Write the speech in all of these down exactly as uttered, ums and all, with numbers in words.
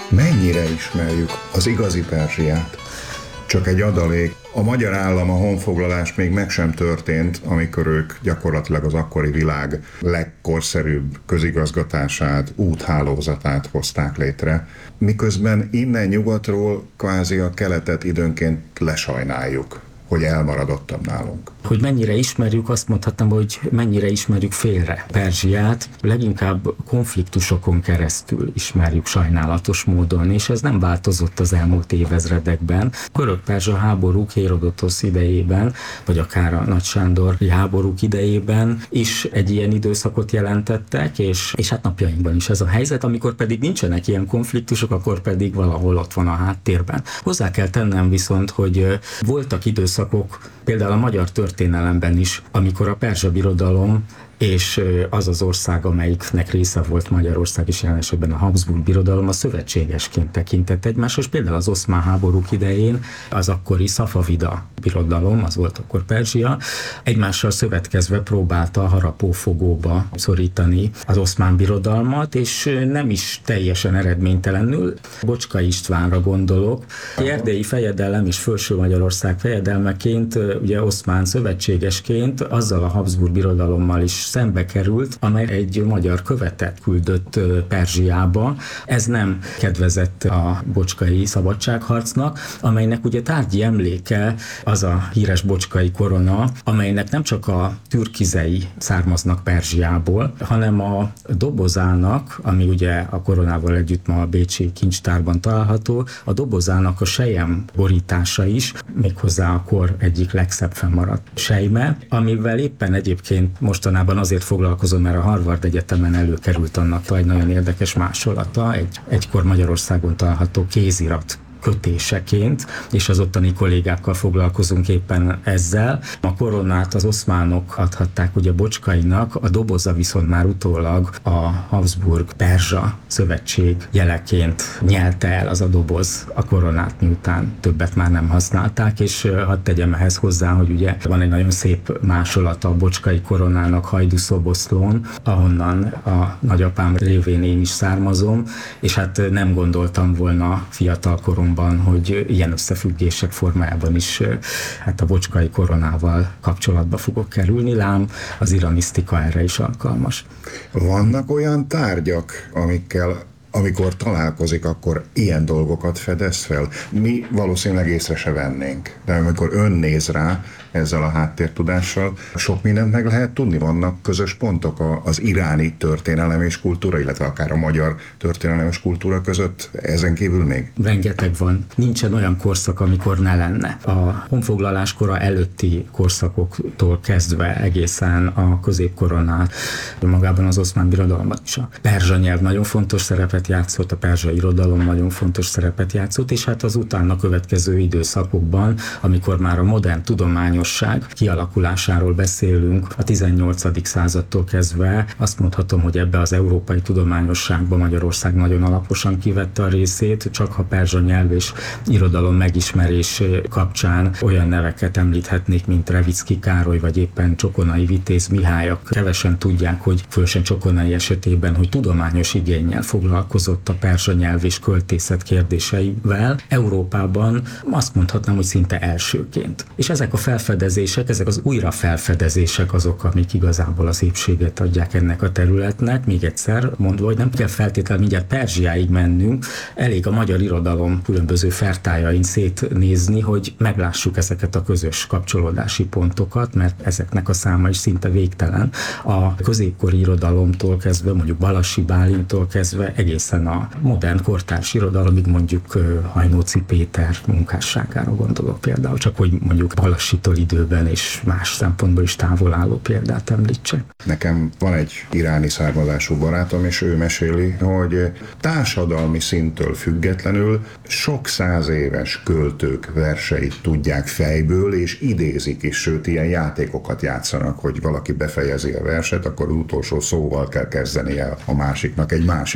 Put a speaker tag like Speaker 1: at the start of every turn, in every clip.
Speaker 1: Mennyire ismerjük az igazi Perzsiát? Csak egy adalék. A magyar állam, a honfoglalás még meg sem történt, amikor ők gyakorlatilag az akkori világ legkorszerűbb közigazgatását, úthálózatát hozták létre. Miközben innen nyugatról kvázi a keletet időnként lesajnáljuk, hogy elmaradottabb nálunk.
Speaker 2: Hogy mennyire ismerjük, azt mondhatom, hogy mennyire ismerjük félre Perzsiát, leginkább konfliktusokon keresztül ismerjük sajnálatos módon, és ez nem változott az elmúlt évezredekben. Görög-perzsa háborúk Hérodotosz idejében, vagy akár a Nagy Sándor háborúk idejében is egy ilyen időszakot jelentettek, és, és hát napjainkban is ez a helyzet, amikor pedig nincsenek ilyen konfliktusok, akkor pedig valahol ott van a háttérben. Hozzá kell tennem viszont, hogy voltak időszakok, például a magyar történelemben is, amikor a perzsa birodalom és az az ország, amelyiknek része volt Magyarország, és jelen esetben a Habsburg birodalom, a szövetségesként tekintett egymáshoz. Például az oszmán háborúk idején az akkori Szafavida birodalom, az volt akkor Perzsia, egymással szövetkezve próbálta harapófogóba szorítani az oszmán birodalmat, és nem is teljesen eredménytelenül. Bocskai Istvánra gondolok. Az erdélyi fejedelem és Felső Magyarország fejedelmeként, ugye oszmán szövetségesként azzal a Habsburg birodalommal is szembe került, amely egy magyar követet küldött Perzsiába. Ez nem kedvezett a bocskai szabadságharcnak, amelynek ugye tárgyi emléke az a híres bocskai korona, amelynek nem csak a türkizei származnak Perzsiából, hanem a dobozának, ami ugye a koronával együtt ma a bécsi kincstárban található, a dobozának a selyem borítása is, méghozzá a kor egyik legszebb fennmaradt selyme, amivel éppen egyébként mostanában azért foglalkozom, mert a Harvard Egyetemen előkerült annak egy nagyon érdekes másolata, egy egykor Magyarországon található kézirat kötéseként, és az ottani kollégákkal foglalkozunk éppen ezzel. A koronát az oszmánok adhatták ugye Bocskainak, a doboza viszont már utólag a Habsburg-Perzsa szövetség jeleként nyelte el az a doboz a koronát, miután többet már nem használták, és hadd tegyem ehhez hozzá, hogy ugye van egy nagyon szép másolata a bocskai koronának Hajdúszoboszlón, ahonnan a nagyapám révén én is származom, és hát nem gondoltam volna fiatal koromban, hogy ilyen összefüggések formájában is hát a bocskai koronával kapcsolatba fogok kerülni, lám az iranisztika erre is alkalmas.
Speaker 1: Vannak olyan tárgyak, amikkel amikor találkozik, akkor ilyen dolgokat fedez fel. Mi valószínűleg észre se vennénk, de amikor ön néz rá ezzel a háttértudással, sok mindent meg lehet tudni, vannak közös pontok az iráni történelem és kultúra, illetve akár a magyar történelem és kultúra között, ezen kívül még?
Speaker 2: Rengeteg van. Nincsen olyan korszak, amikor ne lenne. A honfoglalás kora előtti korszakoktól kezdve egészen a középkoronát, magában az oszmán birodalomban is a perzsa nyelv nagyon fontos szerepet játszott, a perzsa irodalom nagyon fontos szerepet játszott, és hát az utána következő időszakokban, amikor már a modern tudományosság kialakulásáról beszélünk, a tizennyolcadik századtól kezdve azt mondhatom, hogy ebbe az európai tudományosságba Magyarország nagyon alaposan kivette a részét, csak ha perzsa nyelv és irodalom megismerés kapcsán olyan neveket említhetnék, mint Revicki Károly, vagy éppen Csokonai Vitéz Mihályak. Kevesen tudják, hogy fősen Csokonai esetében, hogy tudományos igénnyel foglalkozott a perzsa nyelv és költészet kérdéseivel. Európában azt mondhatnám, hogy szinte elsőként. És ezek a felfedezések, ezek az újrafelfedezések azok, amik igazából a szépséget adják ennek a területnek. Még egyszer mondva, hogy nem kell feltétlenül mindjárt Perzsiáig mennünk, elég a magyar irodalom különböző fertájain szétnézni, hogy meglássuk ezeket a közös kapcsolódási pontokat, mert ezeknek a száma is szinte végtelen. A középkori irodalomtól kezdve, mondjuk Balassi Bálintól kezdve egészen a modern kortárs irodalomig, mondjuk Hajnóci Péter munkásságára gondolok például, csak hogy mondjuk Balassitól időben és más szempontból is távol álló példát említsek.
Speaker 1: Nekem van egy iráni származású barátom, és ő meséli, hogy társadalmi szinttől függetlenül sok száz éves költők verseit tudják fejből, és idézik is, sőt, ilyen játékokat játszanak, hogy valaki befejezi a verset, akkor az utolsó szóval kell kezdenie a másiknak egy másik versidőt.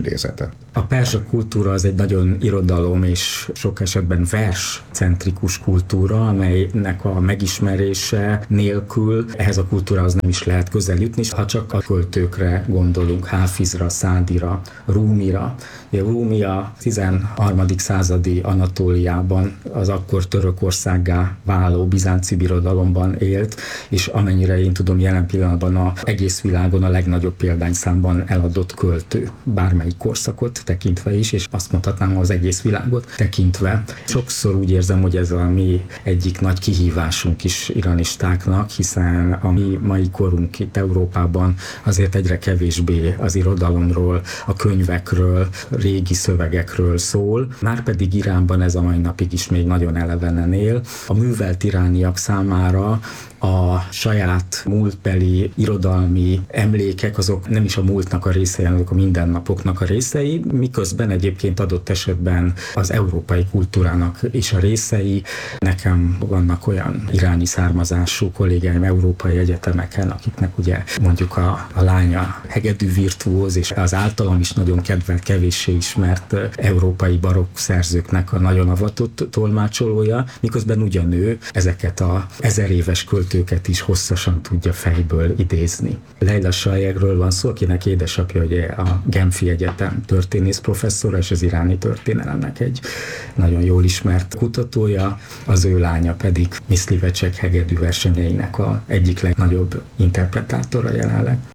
Speaker 1: idézete.
Speaker 2: A perzsa kultúra az egy nagyon irodalom és sok esetben verscentrikus kultúra, amelynek a megismerése nélkül ehhez a kultúrához nem is lehet közel jutni, ha csak a költőkre gondolunk, Háfizra, Szádira, Rúmira. Rúmi a tizenharmadik századi Anatóliában az akkor Törökországgá váló bizánci birodalomban élt, és amennyire én tudom, jelen pillanatban az egész világon a legnagyobb példányszámban eladott költő, bármelyik korszakot tekintve is, és azt mondhatnám az egész világot tekintve. Sokszor úgy érzem, hogy ez a mi egyik nagy kihívásunk is iranistáknak, hiszen a mi mai korunk itt Európában azért egyre kevésbé az irodalomról, a könyvekről, régi szövegekről szól, márpedig Iránban ez a mai napig is még nagyon elevenen él. A művelt irániak számára a saját múltbeli irodalmi emlékek, azok nem is a múltnak a részei, hanem a mindennapoknak a részei, miközben egyébként adott esetben az európai kultúrának is a részei. Nekem vannak olyan iráni származású kollégáim európai egyetemeken, akiknek ugye mondjuk a, a lánya hegedű virtuóz, és az általam is nagyon kedvelt, kevéssé ismert európai barokk szerzőknek a nagyon avatott tolmácsolója, miközben ugyan ő ezeket a ezer éves költőket is hosszasan tudja fejből idézni. Leila Sajegről van szó, akinek édesapja ugye a Genfi Egyetem történész professzora, és az iráni történelemnek egy nagyon jól ismert kutatója, az ő lánya pedig Miszlivecsek hegedű versenyeinek a egyik legnagyobb interpretátora jelenleg.